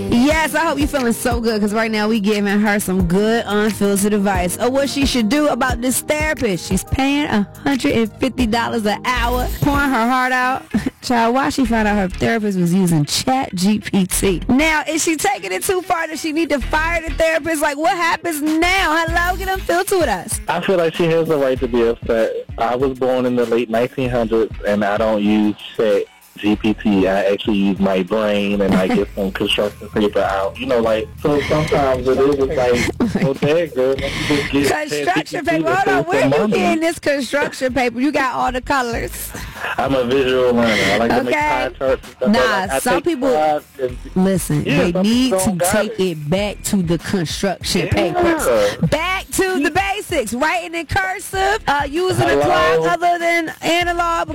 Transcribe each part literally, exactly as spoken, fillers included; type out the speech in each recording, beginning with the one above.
Yes, I hope you're feeling so good because right now we giving her some good unfiltered advice of what she should do about this therapist. She's paying one hundred fifty dollars an hour, pouring her heart out. Child, why she found out her therapist was using Chat G P T. Now, is she taking it too far? Does she need to fire the therapist? Like, what happens now? Hello, get unfiltered with us. I feel like she has the right to be upset. I was born in the late nineteen hundreds, and I don't use Chat G P T. I actually use my brain, and I get some construction paper out. You know, like, so sometimes it is like, well, dang, girl, let me just get construction paper. Hold on, where you getting this construction paper? You got all the colors. I'm a visual learner. I like okay. to make pie charts and stuff. Nah, like some people, and, listen, yeah, they need to take it. it back to the construction yeah. papers. Back to the basics. Writing in cursive, uh, using Hello. a clock other than analog.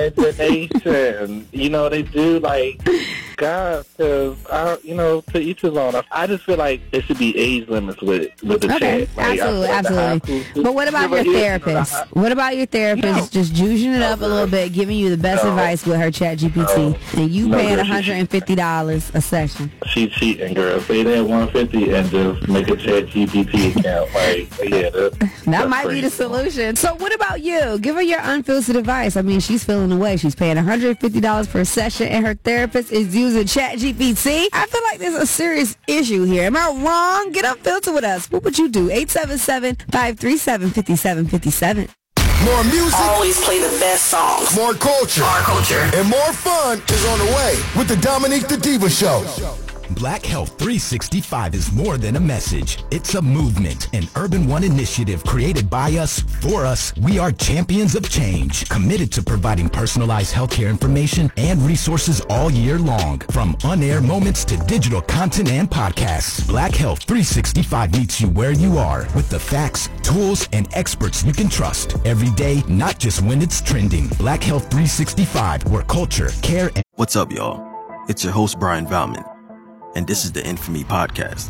Imagination. You know, they do, like, God, because, you know, to each his own. I just feel like there should be age limits with, with the okay. chat. Like, absolutely, absolutely. But what about your therapist? What about your therapist no. just juicing it up a little bit, giving you the best no. advice with her Chat G P T, no. and you no, paying girl, one hundred fifty dollars a session? She's cheating, girl. Pay that one hundred fifty dollars and just make a Chat G P T account. Like, yeah, that, that might crazy. be the solution. So what about you? Give her your unfiltered advice. I mean, she's feeling away. She's paying one hundred fifty dollars per session, and her therapist is using Chat G P T. I feel like there's a serious issue here. Am I wrong? Get unfiltered with us. What would you do? eight seven seven, five three seven, five seven five seven. More music. Always play the best songs. More culture. Our culture. And more fun is on the way with the Dominique the Diva Show. Black Health three sixty-five is more than a message. It's a movement, an Urban One initiative created by us, for us. We are champions of change, committed to providing personalized healthcare information and resources all year long. From on-air moments to digital content and podcasts, Black Health three sixty-five meets you where you are with the facts, tools, and experts you can trust every day, not just when it's trending. Black Health three sixty-five, where culture, care, and... What's up, y'all? It's your host, Brian Valman. And this is the Infamy Podcast.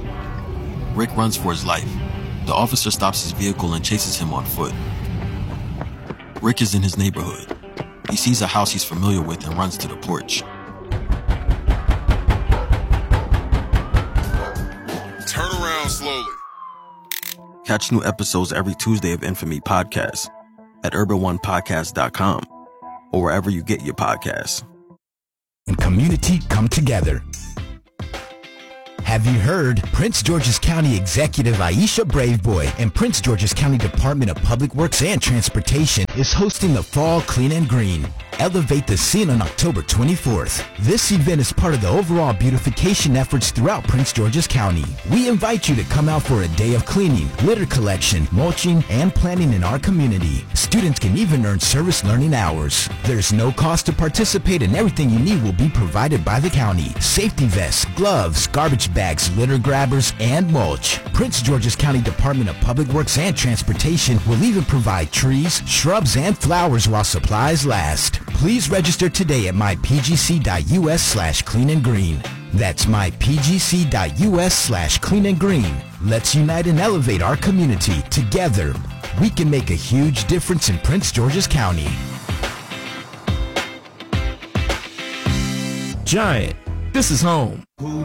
Rick runs for his life. The officer stops his vehicle and chases him on foot. Rick is in his neighborhood. He sees a house he's familiar with and runs to the porch. Turn around slowly. Catch new episodes every Tuesday of Infamy Podcast at urban one podcast dot com or wherever you get your podcasts. And community come together. Have you heard? Prince George's County Executive Aisha Braveboy and Prince George's County Department of Public Works and Transportation is hosting the Fall Clean and Green. Elevate the Scene on October twenty-fourth. This event is part of the overall beautification efforts throughout Prince George's County. We invite you to come out for a day of cleaning, litter collection, mulching, and planting in our community. Students can even earn service learning hours. There's no cost to participate, and everything you need will be provided by the county. Safety vests, gloves, garbage bags, litter grabbers, and mulch. Prince George's County Department of Public Works and Transportation will even provide trees, shrubs, and flowers while supplies last. Please register today at mypgc.us slash clean and green. That's mypgc.us slash clean and green. Let's unite and elevate our community. Together, we can make a huge difference in Prince George's County. Giant, this is home.